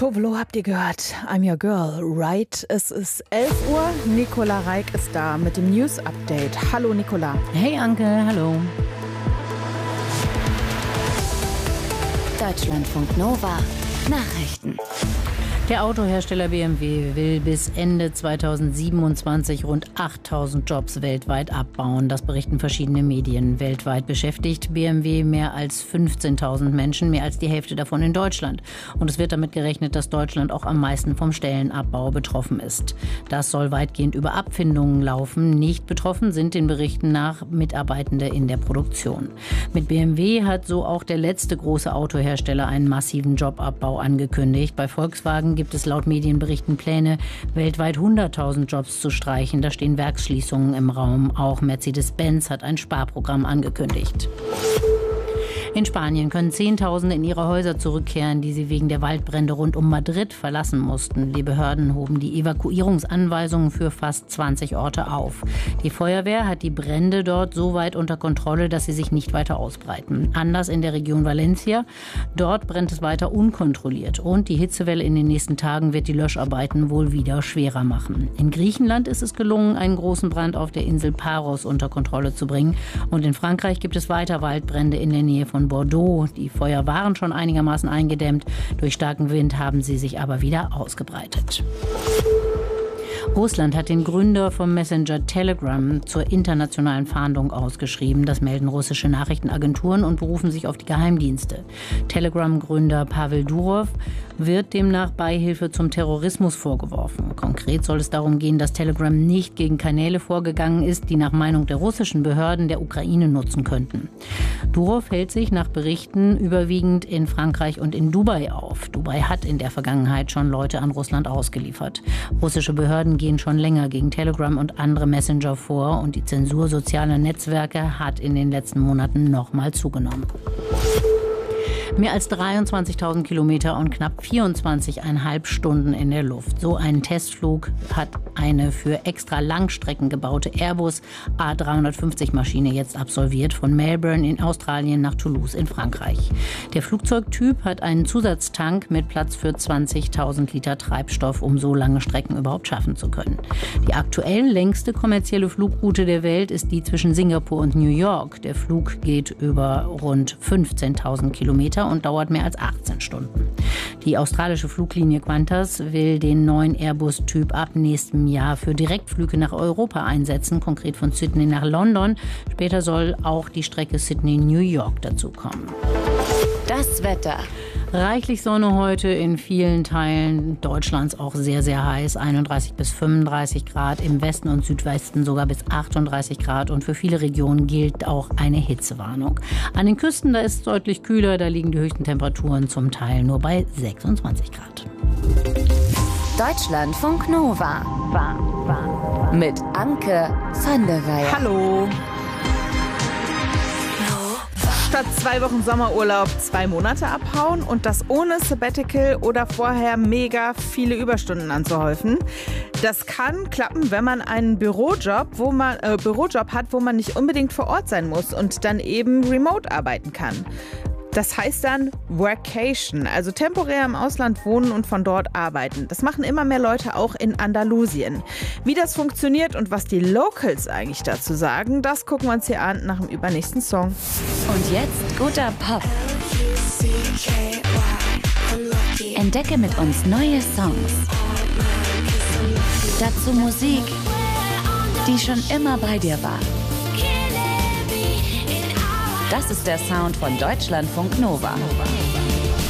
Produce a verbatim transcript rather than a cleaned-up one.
Tove Lo habt ihr gehört. I'm your girl, right? Es ist elf Uhr. Nicola Reik ist da mit dem News-Update. Hallo Nicola. Hey Anke, hallo. Deutschlandfunk Nova Nachrichten. Der Autohersteller B M W will bis Ende zweitausendsiebenundzwanzig rund achttausend Jobs weltweit abbauen. Das berichten verschiedene Medien. Weltweit beschäftigt B M W mehr als fünfzehntausend Menschen, mehr als die Hälfte davon in Deutschland. Und es wird damit gerechnet, dass Deutschland auch am meisten vom Stellenabbau betroffen ist. Das soll weitgehend über Abfindungen laufen. Nicht betroffen sind den Berichten nach Mitarbeitende in der Produktion. Mit B M W hat so auch der letzte große Autohersteller einen massiven Jobabbau angekündigt. Bei Volkswagen gibt es laut Medienberichten Pläne, weltweit hunderttausend Jobs zu streichen. Da stehen Werksschließungen im Raum. Auch Mercedes-Benz hat ein Sparprogramm angekündigt. In Spanien können Zehntausende in ihre Häuser zurückkehren, die sie wegen der Waldbrände rund um Madrid verlassen mussten. Die Behörden hoben die Evakuierungsanweisungen für fast zwanzig Orte auf. Die Feuerwehr hat die Brände dort so weit unter Kontrolle, dass sie sich nicht weiter ausbreiten. Anders in der Region Valencia. Dort brennt es weiter unkontrolliert. Und die Hitzewelle in den nächsten Tagen wird die Löscharbeiten wohl wieder schwerer machen. In Griechenland ist es gelungen, einen großen Brand auf der Insel Paros unter Kontrolle zu bringen. Und in Frankreich gibt es weiter Waldbrände in der Nähe von Bordeaux. Die Feuer waren schon einigermaßen eingedämmt. Durch starken Wind haben sie sich aber wieder ausgebreitet. Russland hat den Gründer vom Messenger Telegram zur internationalen Fahndung ausgeschrieben. Das melden russische Nachrichtenagenturen und berufen sich auf die Geheimdienste. Telegram-Gründer Pavel Durov wird demnach Beihilfe zum Terrorismus vorgeworfen. Konkret soll es darum gehen, dass Telegram nicht gegen Kanäle vorgegangen ist, die nach Meinung der russischen Behörden der Ukraine nutzen könnten. Durov hält sich nach Berichten überwiegend in Frankreich und in Dubai auf. Dubai hat in der Vergangenheit schon Leute an Russland ausgeliefert. Russische Behörden gehen schon länger gegen Telegram und andere Messenger vor und die Zensur sozialer Netzwerke hat in den letzten Monaten nochmal zugenommen. Mehr als dreiundzwanzigtausend Kilometer und knapp vierundzwanzig Komma fünf Stunden in der Luft. So einen Testflug hat eine für extra Langstrecken gebaute Airbus A drei fünfzig Maschine jetzt absolviert, von Melbourne in Australien nach Toulouse in Frankreich. Der Flugzeugtyp hat einen Zusatztank mit Platz für zwanzigtausend Liter Treibstoff, um so lange Strecken überhaupt schaffen zu können. Die aktuell längste kommerzielle Flugroute der Welt ist die zwischen Singapur und New York. Der Flug geht über rund fünfzehntausend Kilometer und dauert mehr als achtzehn Stunden. Die australische Fluglinie Qantas will den neuen Airbus-Typ ab nächstem Jahr für Direktflüge nach Europa einsetzen, konkret von Sydney nach London. Später soll auch die Strecke Sydney-New York dazukommen. Das Wetter. Reichlich Sonne heute, in vielen Teilen Deutschlands auch sehr, sehr heiß. einunddreißig bis fünfunddreißig Grad, im Westen und Südwesten sogar bis achtunddreißig Grad. Und für viele Regionen gilt auch eine Hitzewarnung. An den Küsten, da ist es deutlich kühler, da liegen die höchsten Temperaturen zum Teil nur bei sechsundzwanzig Grad. Deutschlandfunk Nova. War, war, war. Mit Anke van der Weyer. Hallo. Statt zwei Wochen Sommerurlaub zwei Monate abhauen und das ohne Sabbatical oder vorher mega viele Überstunden anzuhäufen. Das kann klappen, wenn man einen Bürojob, wo man, äh, Bürojob hat, wo man nicht unbedingt vor Ort sein muss und dann eben remote arbeiten kann. Das heißt dann Workation, also temporär im Ausland wohnen und von dort arbeiten. Das machen immer mehr Leute auch in Andalusien. Wie das funktioniert und was die Locals eigentlich dazu sagen, das gucken wir uns hier an nach dem übernächsten Song. Und jetzt guter Pop. Entdecke mit uns neue Songs. Dazu Musik, die schon immer bei dir war. Das ist der Sound von Deutschlandfunk Nova.